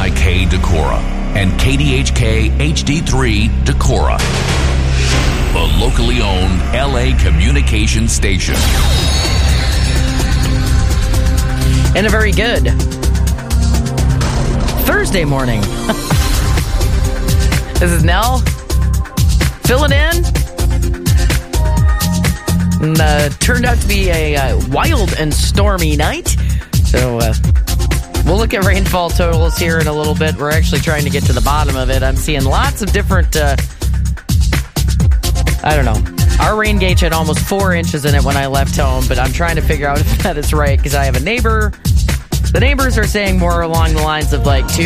WNIK Decorah and KDHK HD3 Decorah, the locally owned LA communication station. And a very good Thursday morning. This is Nell filling in. And, turned out to be a wild and stormy night. So we'll look at rainfall totals here in a little bit. We're actually trying to get to the bottom of it. I'm seeing lots of different, I don't know. Our rain gauge had almost 4 inches in it when I left home, but I'm trying to figure out if that is right because I have a neighbor. The neighbors are saying more along the lines of like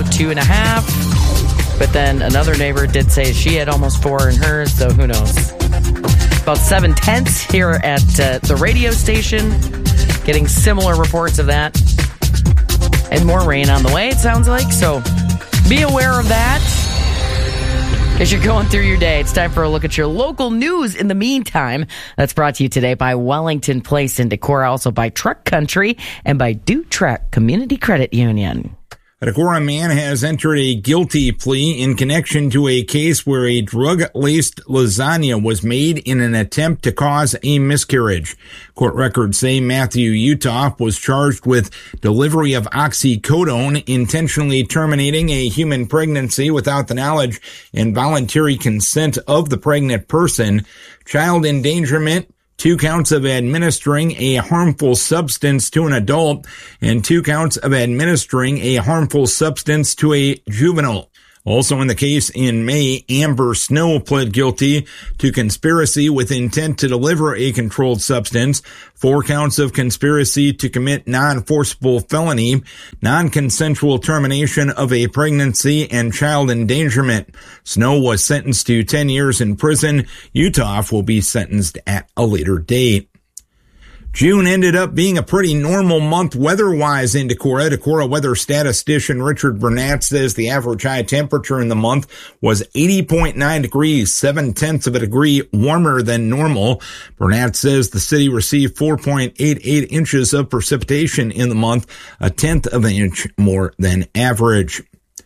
2.5. But then another neighbor did say she had almost 4 in hers, so who knows. About 7/10 here at the radio station. Getting similar reports of that. And more rain on the way, it sounds like. So be aware of that as you're going through your day. It's time for a look at your local news in the meantime. That's brought to you today by Wellington Place in Decorah, also by Truck Country and by Dutrack Community Credit Union. A Decorah man has entered a guilty plea in connection to a case where a drug-laced lasagna was made in an attempt to cause a miscarriage. Court records say Matthew Uthoff was charged with delivery of oxycodone, intentionally terminating a human pregnancy without the knowledge and voluntary consent of the pregnant person, child endangerment, 2 counts of administering a harmful substance to an adult, and 2 counts of administering a harmful substance to a juvenile. Also in the case in May, Amber Snow pled guilty to conspiracy with intent to deliver a controlled substance, 4 counts of conspiracy to commit non-forcible felony, non-consensual termination of a pregnancy, and child endangerment. Snow was sentenced to 10 years in prison. Uthoff will be sentenced at a later date. June ended up being a pretty normal month weather-wise in Decorah. Decorah weather statistician Richard Burnett says the average high temperature in the month was 80.9 degrees, 0.7 of a degree warmer than normal. Burnett says the city received 4.88 inches of precipitation in the month, 1/10 of an inch more than average.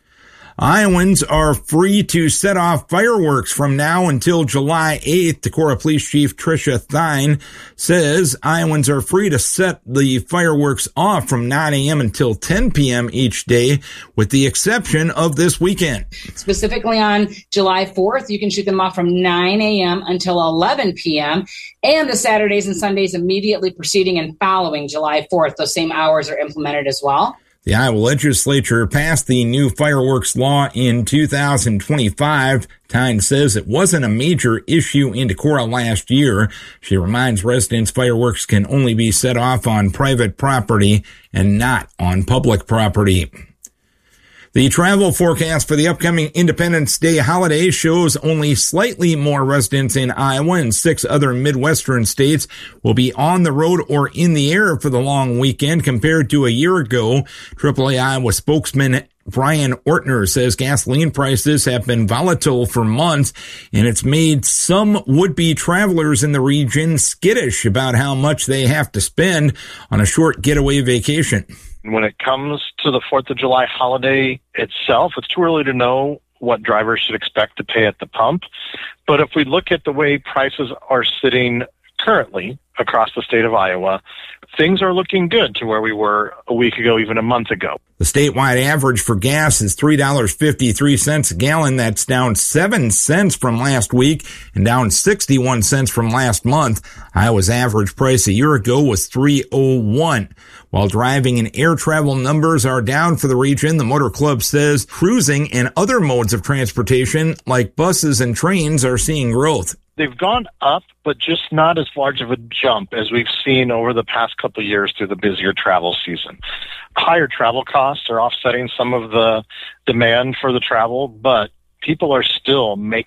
Iowans are free to set off fireworks from now until July 8th. Decorah Police Chief Tricia Thine says Iowans are free to set the fireworks off from 9 a.m. until 10 p.m. each day, with the exception of this weekend. Specifically on July 4th, you can shoot them off from 9 a.m. until 11 p.m. and the Saturdays and Sundays immediately preceding and following July 4th. Those same hours are implemented as well. The Iowa legislature passed the new fireworks law in 2025. Tyne says it wasn't a major issue in Decorah last year. She reminds residents fireworks can only be set off on private property and not on public property. The travel forecast for the upcoming Independence Day holiday shows only slightly more residents in Iowa and 6 other Midwestern states will be on the road or in the air for the long weekend compared to a year ago. AAA Iowa spokesman Brian Ortner says gasoline prices have been volatile for months, and it's made some would-be travelers in the region skittish about how much they have to spend on a short getaway vacation. When it comes to the 4th of July holiday itself, it's too early to know what drivers should expect to pay at the pump. But if we look at the way prices are sitting currently across the state of Iowa, things are looking good to where we were a week ago, even a month ago. The statewide average for gas is $3.53 a gallon. That's down 7 cents from last week and down 61 cents from last month. Iowa's average price a year ago was $3.01. While driving and air travel numbers are down for the region, the Motor Club says cruising and other modes of transportation like buses and trains are seeing growth. They've gone up, but just not as large of a jump as we've seen over the past couple of years through the busier travel season. Higher travel costs are offsetting some of the demand for the travel, but people are still making it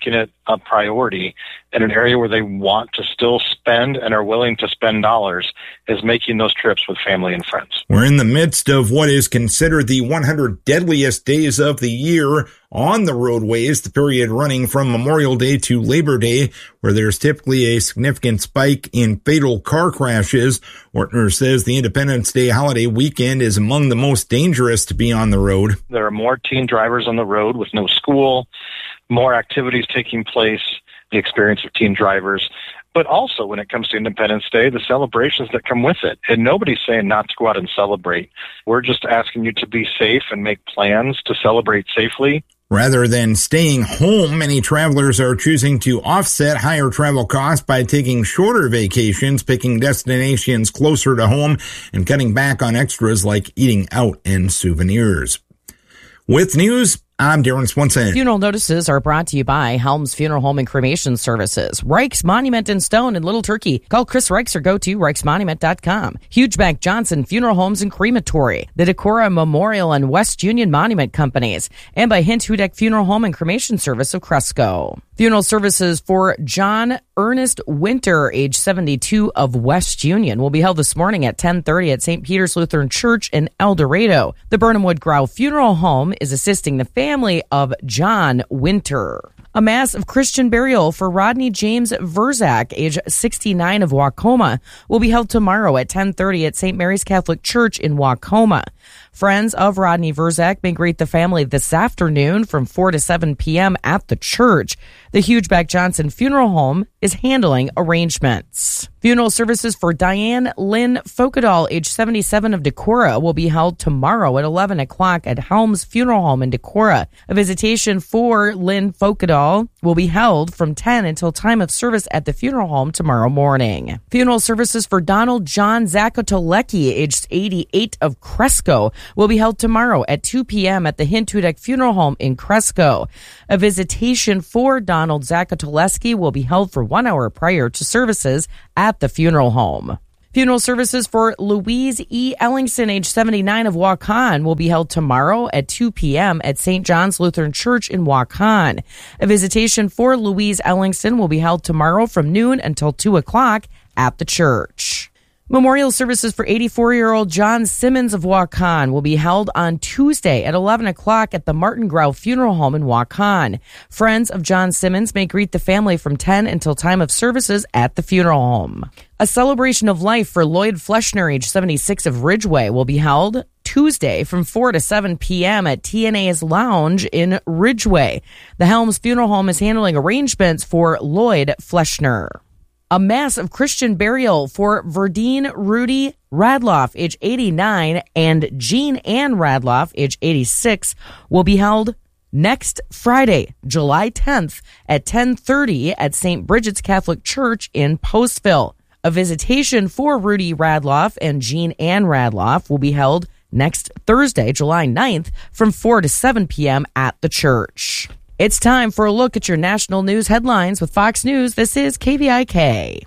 a priority in an area where they want to still spend and are willing to spend dollars is making those trips with family and friends. We're in the midst of what is considered the 100 deadliest days of the year on the roadways, the period running from Memorial Day to Labor Day, where there's typically a significant spike in fatal car crashes. Ortner says the Independence Day holiday weekend is among the most dangerous to be on the road. There are more teen drivers on the road with no school, more activities taking place, the experience of teen drivers, but also when it comes to Independence Day, the celebrations that come with it. And nobody's saying not to go out and celebrate. We're just asking you to be safe and make plans to celebrate safely. Rather than staying home, many travelers are choosing to offset higher travel costs by taking shorter vacations, picking destinations closer to home, and cutting back on extras like eating out and souvenirs. With news, I'm Darren Swanson. Funeral notices are brought to you by Helms Funeral Home and Cremation Services, Reich's Monument in Stone in Little Turkey. Call Chris Reichs or go to reichsmonument.com. Hugeback Johnson Funeral Homes and Crematory, the Decorah Memorial and West Union Monument Companies, and by Hint Hudak Funeral Home and Cremation Service of Cresco. Funeral services for John Ernest Winter, age 72, of West Union, will be held this morning at 10:30 at St. Peter's Lutheran Church in El Dorado. The Burnham Wood Grau Funeral Home is assisting the family of John Winter. A mass of Christian burial for Rodney James Verzak, age 69, of Wacoma, will be held tomorrow at 10:30 at St. Mary's Catholic Church in Wacoma. Friends of Rodney Verzak may greet the family this afternoon from 4 to 7 p.m. at the church. The Hugeback Johnson Funeral Home is handling arrangements. Funeral services for Diane Lynn Folkedahl, age 77, of Decorah, will be held tomorrow at 11 o'clock at Helms Funeral Home in Decorah. A visitation for Lynn Folkedahl will be held from 10 until time of service at the funeral home tomorrow morning. Funeral services for Donald John Zakatolecki, aged 88, of Cresco, will be held tomorrow at 2 p.m. at the Hint Hudak Funeral Home in Cresco. A visitation for Donald Zakatolecki will be held for 1 hour prior to services at the funeral home. Funeral services for Louise E. Ellingson, age 79, of Waukon, will be held tomorrow at 2 p.m. at St. John's Lutheran Church in Waukon. A visitation for Louise Ellingson will be held tomorrow from noon until 2 o'clock at the church. Memorial services for 84-year-old John Simmons of Waukon will be held on Tuesday at 11 o'clock at the Martin Grau Funeral Home in Waukon. Friends of John Simmons may greet the family from 10 until time of services at the funeral home. A celebration of life for Lloyd Fleshner, age 76, of Ridgeway, will be held Tuesday from 4 to 7 p.m. at TNA's Lounge in Ridgeway. The Helms Funeral Home is handling arrangements for Lloyd Fleshner. A mass of Christian burial for Verdine Rudy Radloff, age 89, and Jean Ann Radloff, age 86, will be held next Friday, July 10th at 10:30 at St. Bridget's Catholic Church in Postville. A visitation for Rudy Radloff and Jean Ann Radloff will be held next Thursday, July 9th from 4 to 7 p.m. at the church. It's time for a look at your national news headlines with Fox News. This is KVIK.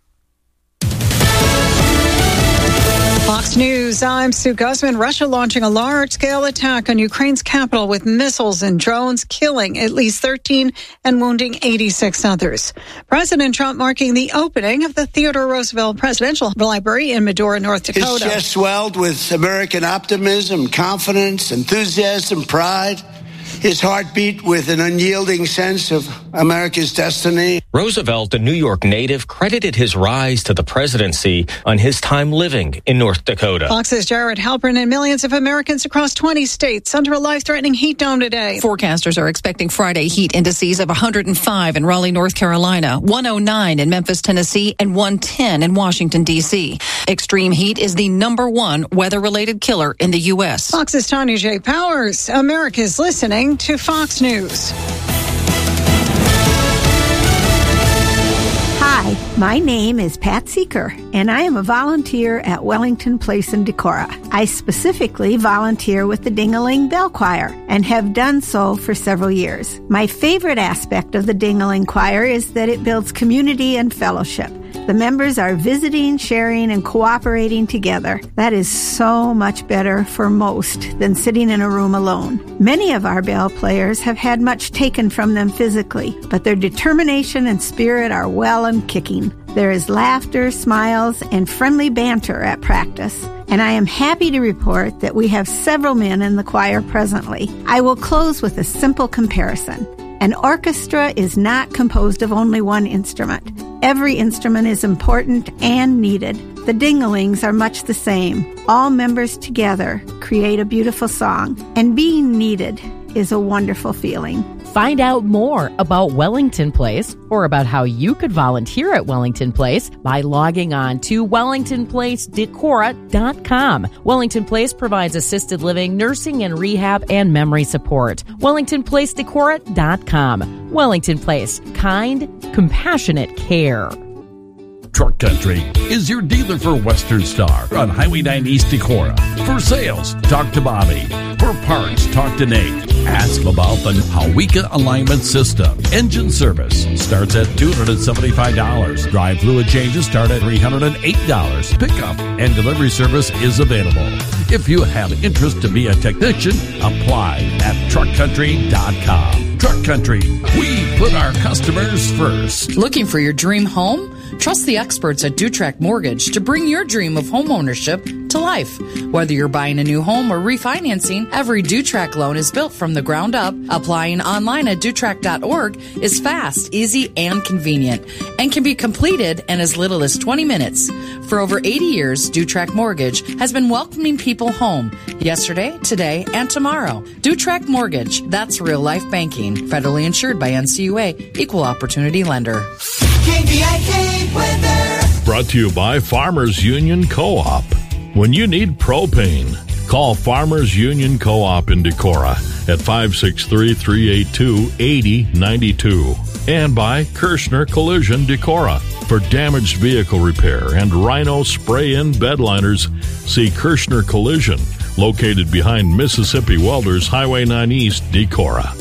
Fox News, I'm Sue Guzman. Russia launching a large-scale attack on Ukraine's capital with missiles and drones, killing at least 13 and wounding 86 others. President Trump marking the opening of the Theodore Roosevelt Presidential Library in Medora, North Dakota. His chest swelled with American optimism, confidence, enthusiasm, pride. His heart beat with an unyielding sense of America's destiny. Roosevelt, a New York native, credited his rise to the presidency on his time living in North Dakota. Fox's Jared Halpern and millions of Americans across 20 states under a life-threatening heat dome today. Forecasters are expecting Friday heat indices of 105 in Raleigh, North Carolina, 109 in Memphis, Tennessee, and 110 in Washington, D.C. Extreme heat is the #1 weather-related killer in the U.S. Fox's Tanya J. Powers. America's listening to Fox News. Hi, my name is Pat Seeker, and I am a volunteer at Wellington Place in Decorah. I specifically volunteer with the Ding-a-Ling Bell Choir and have done so for several years. My favorite aspect of the Ding-a-Ling Choir is that it builds community and fellowship. The members are visiting, sharing, and cooperating together. That is so much better for most than sitting in a room alone. Many of our bell players have had much taken from them physically, but their determination and spirit are well and kicking. There is laughter, smiles, and friendly banter at practice. And I am happy to report that we have several men in the choir presently. I will close with a simple comparison. An orchestra is not composed of only one instrument. Every instrument is important and needed. The Dinglings are much the same. All members together create a beautiful song. And being needed is a wonderful feeling. Find out more about Wellington Place or about how you could volunteer at Wellington Place by logging on to wellingtonplacedecora.com. Wellington Place provides assisted living, nursing and rehab, and memory support. wellingtonplacedecora.com. Wellington Place. Kind, compassionate care. Truck Country is your dealer for Western Star on Highway 9 East Decorah. For sales, talk to Bobby. For parts, talk to Nate. Ask about the Hawika alignment system. Engine service starts at $275. Drive fluid changes start at $308. Pickup and delivery service is available. If you have interest to be a technician, apply at truckcountry.com. Truck Country, we put our customers first. Looking for your dream home? Trust the experts at Dutrack Mortgage to bring your dream of home ownership to life. Whether you're buying a new home or refinancing, every Dutrack loan is built from the ground up. Applying online at Dutrack.org is fast, easy, and convenient, and can be completed in as little as 20 minutes. For over 80 years, Dutrack Mortgage has been welcoming people home yesterday, today, and tomorrow. Dutrack Mortgage, that's real life banking. Federally insured by NCUA, Equal Opportunity Lender. KVIK weather. Brought to you by Farmers Union Co-op. When you need propane, call Farmers Union Co-op in Decorah at 563-382-8092. And by Kirshner Collision Decorah. For damaged vehicle repair and Rhino spray-in bed liners, see Kirshner Collision, located behind Mississippi Welders Highway 9 East, Decorah.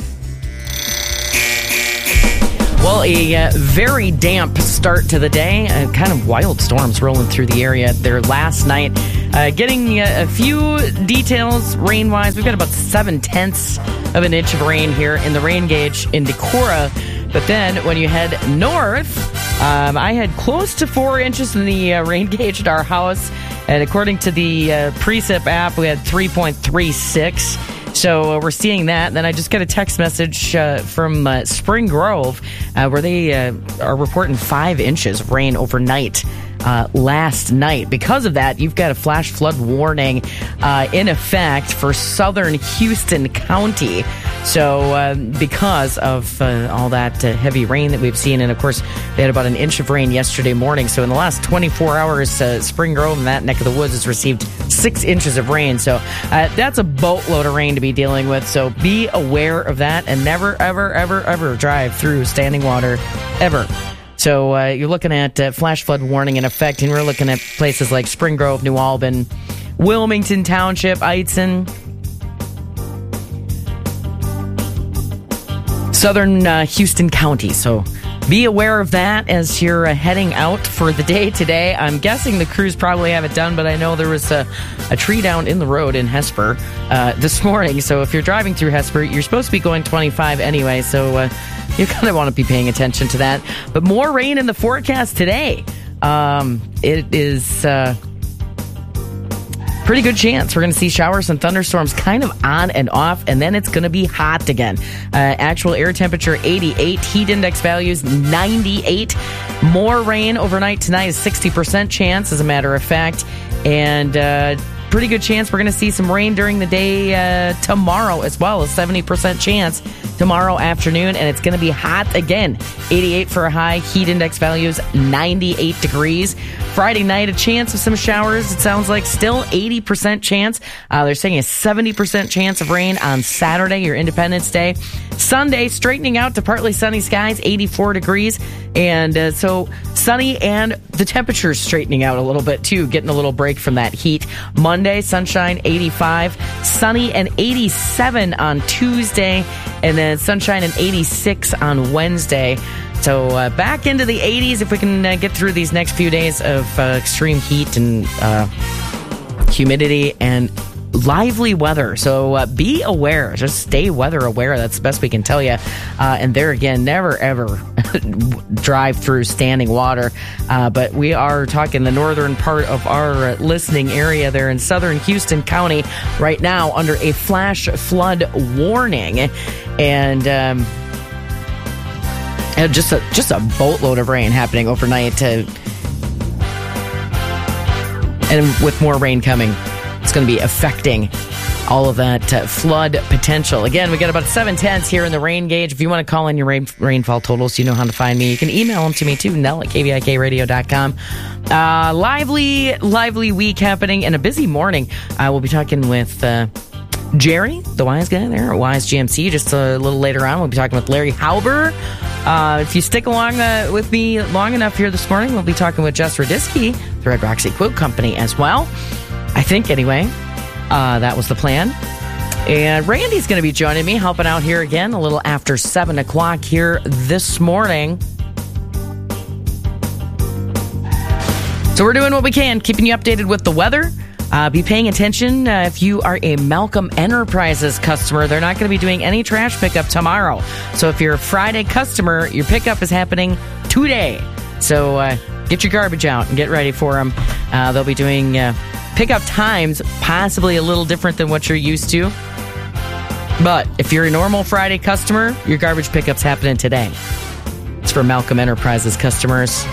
Well, a very damp start to the day. Kind of wild storms rolling through the area there last night. Getting a few details rain-wise. We've got about 0.7 of an inch of rain here in the rain gauge in Decorah. But then when you head north, I had close to 4 inches in the rain gauge at our house. And according to the Precip app, we had 3.36. So we're seeing that. And then I just got a text message from Spring Grove where they are reporting 5 inches of rain overnight last night. Because of that, you've got a flash flood warning in effect for southern Houston County. So because of all that heavy rain that we've seen, and of course they had about an inch of rain yesterday morning. So in the last 24 hours, Spring Grove and that neck of the woods has received 6 inches of rain. So that's a boatload of rain to be dealing with. So be aware of that and never, ever, ever, ever drive through standing water ever. So you're looking at flash flood warning in effect, and we're looking at places like Spring Grove, New Albin, Wilmington Township, Eitzen, southern Houston County. So be aware of that as you're heading out for the day today. I'm guessing the crews probably have it done, but I know there was a tree down in the road in Hesper this morning. So if you're driving through Hesper, you're supposed to be going 25 anyway. So you kind of want to be paying attention to that. But more rain in the forecast today. It is pretty good chance we're going to see showers and thunderstorms kind of on and off, and then it's going to be hot again. Actual air temperature 88, heat index values 98. More rain overnight tonight is 60% chance, as a matter of fact, and pretty good chance we're going to see some rain during the day tomorrow as well, a 70% chance tomorrow afternoon, and it's going to be hot again. 88 for a high, heat index values 98 degrees. Friday night, a chance of some showers. It sounds like still 80% chance. They're saying a 70% chance of rain on Saturday, your Independence Day. Sunday, straightening out to partly sunny skies, 84 degrees. And so sunny, and the temperatures straightening out a little bit too, getting a little break from that heat. Monday, sunshine, 85. Sunny and 87 on Tuesday. And then sunshine and 86 on Wednesday. So back into the 80s if we can get through these next few days of extreme heat and humidity and lively weather. So be aware. Just stay weather aware. That's the best we can tell you. And there again, never ever drive through standing water. But we are talking the northern part of our listening area there in southern Houston County right now under a flash flood warning. And just a boatload of rain happening overnight. And with more rain coming, it's going to be affecting all of that flood potential. Again, we got about 7/10 here in the rain gauge. If you want to call in your rainfall totals, you know how to find me. You can email them to me too, Nell@kvikradio.com. Lively week happening and a busy morning. We'll be talking with Jerry, the Wise guy there at Wise GMC. Just a little later on, we'll be talking with Larry Hauber. If you stick along with me long enough here this morning, we'll be talking with Jess Radisky, the Red Rocks Quote Company as well. I think, anyway. That was the plan. And Randy's going to be joining me, helping out here again a little after 7 o'clock here this morning. So we're doing what we can, keeping you updated with the weather. Be paying attention if you are a Malcolm Enterprises customer. They're not going to be doing any trash pickup tomorrow. So if you're a Friday customer, your pickup is happening today. So get your garbage out and get ready for them. They'll be doing pickup times possibly a little different than what you're used to. But if you're a normal Friday customer, your garbage pickup's happening today. It's for Malcolm Enterprises customers.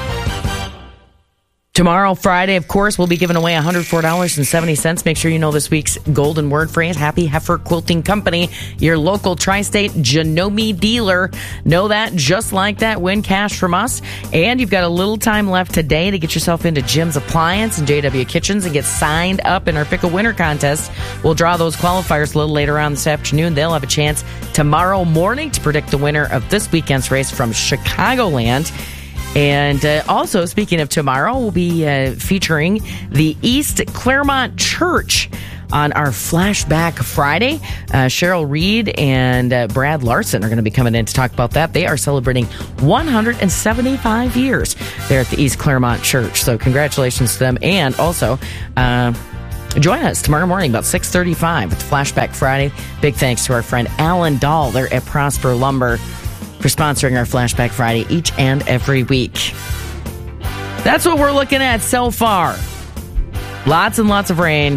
Tomorrow, Friday, of course, we'll be giving away $104.70. Make sure you know this week's golden word phrase. Happy Heifer Quilting Company, your local tri-state Janome dealer. Know that, just like that, win cash from us. And you've got a little time left today to get yourself into Jim's Appliance and JW Kitchens and get signed up in our Pickle Winner Contest. We'll draw those qualifiers a little later on this afternoon. They'll have a chance tomorrow morning to predict the winner of this weekend's race from Chicagoland. And also, speaking of tomorrow, we'll be featuring the East Claremont Church on our Flashback Friday. Cheryl Reed and Brad Larson are going to be coming in to talk about that. They are celebrating 175 years there at the East Claremont Church. So congratulations to them. And also, join us tomorrow morning about 6:35 with Flashback Friday. Big thanks to our friend Alan Dahl there at Prosper Lumber for sponsoring our Flashback Friday each and every week. That's what we're looking at so far. Lots and lots of rain.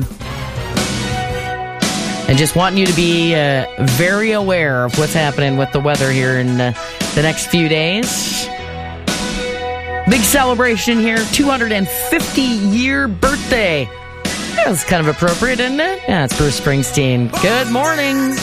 And just wanting you to be very aware of what's happening with the weather here in the next few days. Big celebration here, 250-year birthday. That was kind of appropriate, isn't it? Yeah, it's Bruce Springsteen. Good morning.